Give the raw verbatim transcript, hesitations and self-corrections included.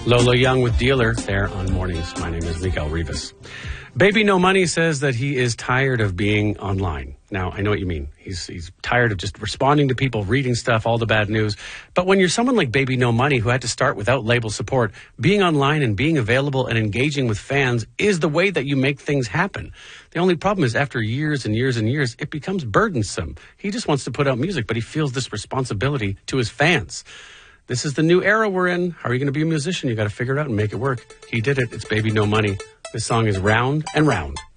Lola Young with Dealer there on Mornings. My name is Miguel Rivas. Baby No Money says that he is tired of being online. Now, I know what you mean. He's he's tired of just responding to people, reading stuff, all the bad news. But when you're someone like Baby No Money who had to start without label support, being online and being available and engaging with fans is the way that you make things happen. The only problem is after years and years and years, it becomes burdensome. He just wants to put out music, but he feels this responsibility to his fans. This is the new era we're in. How are you going to be a musician? You got to figure it out and make it work. He did it. It's Baby No Money. This song is Round and Round.